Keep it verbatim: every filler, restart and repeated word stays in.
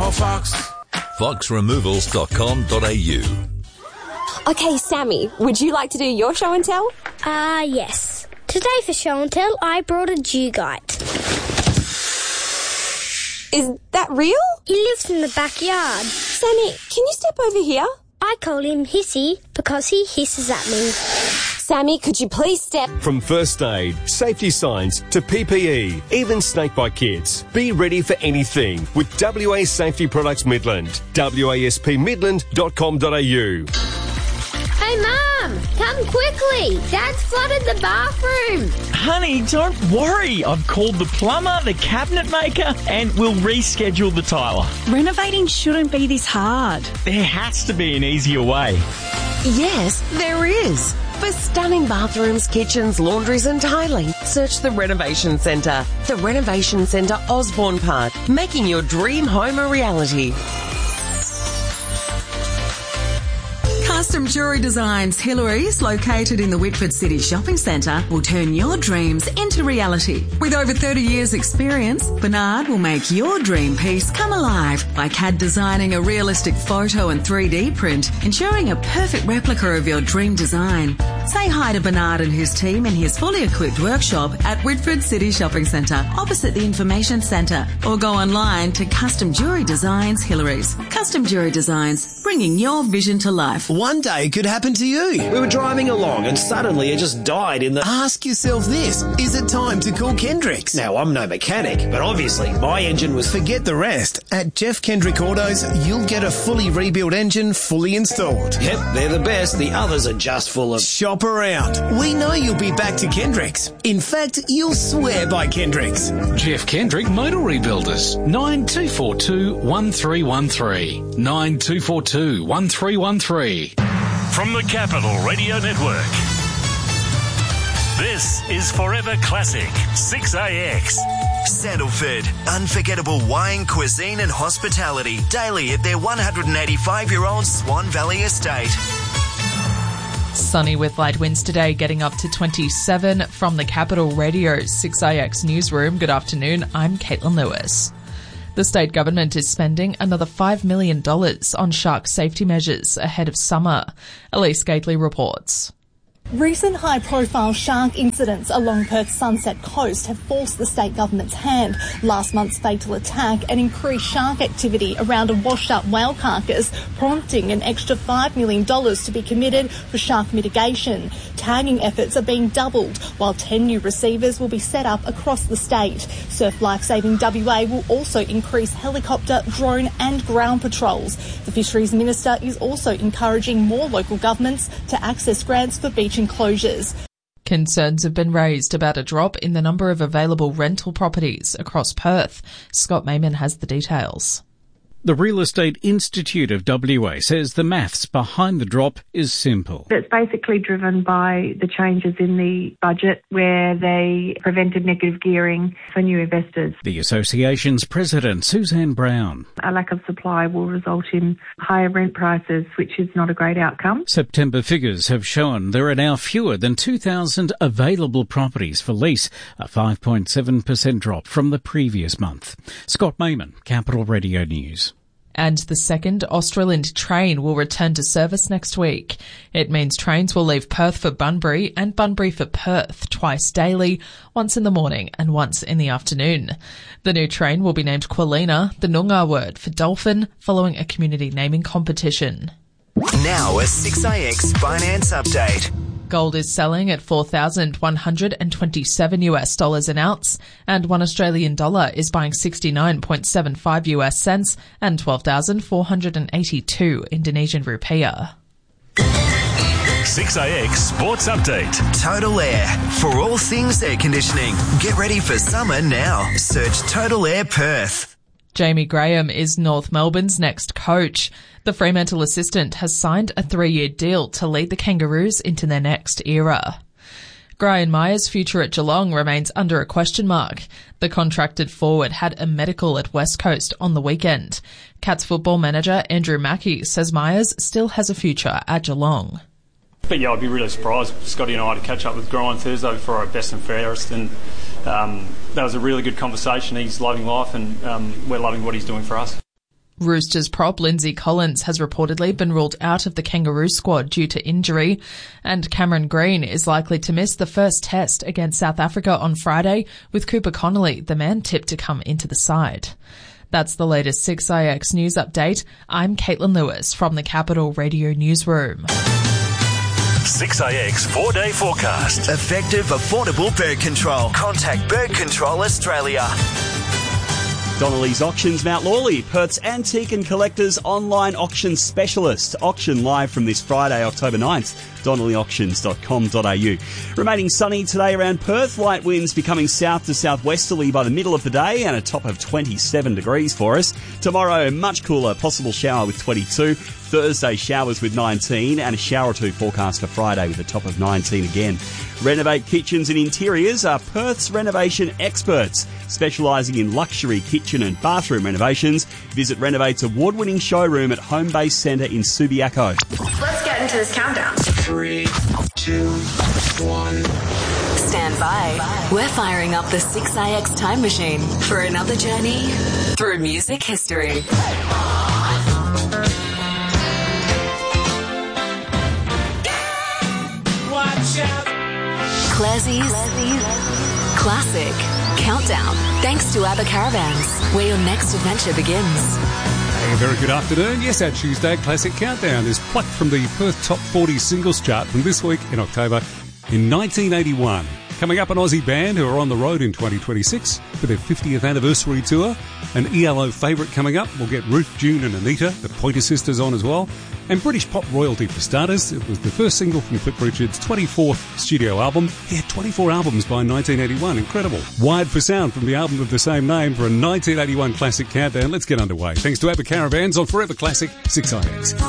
call Fox. fox removals dot com dot a u. Okay, Sammy, would you like to do your show and tell? Ah, uh, yes. Today for show and tell, I brought a dugite. Is that real? He lives in the backyard. Sammy, can you step over here? I call him Hissy because he hisses at me. Sammy, could you please step... From first aid, safety signs to P P E, even snakebite kits. Be ready for anything with W A Safety Products Midland. w a s p midland dot com dot a u. Hey, Mum, come quickly. Dad's flooded the bathroom. Honey, don't worry. I've called the plumber, the cabinet maker, and we'll reschedule the tiler. Renovating shouldn't be this hard. There has to be an easier way. Yes, there is. For stunning bathrooms, kitchens, laundries and tiling, search the Renovation Centre. The Renovation Centre, Osborne Park, making your dream home a reality. Custom Jewellery Designs Hillary's, located in the Whitford City Shopping Centre, will turn your dreams into reality. With over thirty years experience, Bernard will make your dream piece come alive by C A D designing a realistic photo and three D print, ensuring a perfect replica of your dream design. Say hi to Bernard and his team in his fully equipped workshop at Whitford City Shopping Centre, opposite the Information Centre, or go online to Custom Jewellery Designs Hillary's. Custom Jewellery Designs, bringing your vision to life. One day could happen to you. We were driving along and suddenly it just died in the... Ask yourself this, is it time to call Kendricks? Now, I'm no mechanic, but obviously my engine was... Forget the rest. At Jeff Kendrick Autos, you'll get a fully rebuilt engine fully installed. Yep, they're the best. The others are just full of... Shop around. We know you'll be back to Kendricks. In fact, you'll swear by Kendricks. Jeff Kendrick Motor Rebuilders. nine two four two, one three one three. nine two four two, one three one three. From the Capital Radio Network, this is Forever Classic, six A X. Sandalford, unforgettable wine, cuisine and hospitality, daily at their one hundred eighty-five-year-old Swan Valley estate. Sunny with light winds today, getting up to twenty-seven. From the Capital Radio's six A X newsroom, good afternoon, I'm Caitlin Lewis. The state government is spending another five million dollars on shark safety measures ahead of summer. Elise Gately reports. Recent high-profile shark incidents along Perth's Sunset Coast have forced the state government's hand. Last month's fatal attack and increased shark activity around a washed-up whale carcass, prompting an extra five million dollars to be committed for shark mitigation. Tagging efforts are being doubled, while ten new receivers will be set up across the state. Surf Lifesaving W A will also increase helicopter, drone and ground patrols. The Fisheries Minister is also encouraging more local governments to access grants for beach enclosures. Concerns have been raised about a drop in the number of available rental properties across Perth. Scott Mayman has the details. The Real Estate Institute of W A says the maths behind the drop is simple. It's basically driven by the changes in the budget where they prevented negative gearing for new investors. The association's president, Suzanne Brown. A lack of supply will result in higher rent prices, which is not a great outcome. September figures have shown there are now fewer than two thousand available properties for lease, a five point seven percent drop from the previous month. Scott Mayman, Capital Radio News. And the second Australand train will return to service next week. It means trains will leave Perth for Bunbury and Bunbury for Perth twice daily, once in the morning and once in the afternoon. The new train will be named Quilina, the Noongar word for dolphin, following a community naming competition. Now a six A X finance update. Gold is selling at four thousand one hundred twenty-seven US dollars an ounce, and one Australian dollar is buying sixty-nine point seven five US cents and twelve thousand four hundred eighty-two Indonesian rupiah. six A X Sports Update. Total Air. For all things air conditioning. Get ready for summer now. Search Total Air Perth. Jamie Graham is North Melbourne's next coach. The Fremantle assistant has signed a three-year deal to lead the Kangaroos into their next era. Brian Myers' future at Geelong remains under a question mark. The contracted forward had a medical at West Coast on the weekend. Cats football manager Andrew Mackey says Myers still has a future at Geelong. But yeah, I'd be really surprised for Scotty and I to catch up with Brian Thursday for our best and fairest, and um, that was a really good conversation. He's loving life and um, we're loving what he's doing for us. Roosters prop Lindsay Collins has reportedly been ruled out of the Kangaroo squad due to injury, and Cameron Green is likely to miss the first test against South Africa on Friday, with Cooper Connolly, the man tipped to come into the side. That's the latest six I X news update. I'm Caitlin Lewis from the Capital Radio Newsroom. six I X four-day forecast. Effective, affordable bird control. Contact Bird Control Australia. Donnelly's Auctions Mount Lawley, Perth's antique and collectors online auction specialist. Auction live from this Friday, October ninth. donnelly auctions dot com dot a u. Remaining sunny today around Perth. Light winds becoming south to southwesterly by the middle of the day and a top of twenty-seven degrees for us. Tomorrow, much cooler, possible shower with twenty-two. Thursday, showers with nineteen and a shower or two forecast for Friday with a top of nineteen again. Renovate Kitchens and Interiors are Perth's renovation experts, specialising in luxury kitchen and bathroom renovations. Visit Renovate's award-winning showroom at Home Base Centre in Subiaco. Let's get into this countdown. Three, two, one. Stand by. We're firing up the six I X time machine for another journey through music history. Watch out. Classie's Classic Countdown. Thanks to ABBA Caravans, where your next adventure begins. A very good afternoon. Yes, our Tuesday Classic Countdown is plucked from the Perth Top forty Singles Chart from this week in October in nineteen eighty-one. Coming up, an Aussie band who are on the road in twenty twenty-six for their fiftieth anniversary tour. An E L O favourite coming up. We'll get Ruth, June and Anita, the Pointer Sisters, on as well. And British pop royalty for starters. It was the first single from Cliff Richard's twenty-fourth studio album. He had twenty-four albums by nineteen eighty-one. Incredible. Wired for sound from the album of the same name for a nineteen eighty-one Classic Countdown. Let's get underway. Thanks to ABBA Caravans on Forever Classic six I X.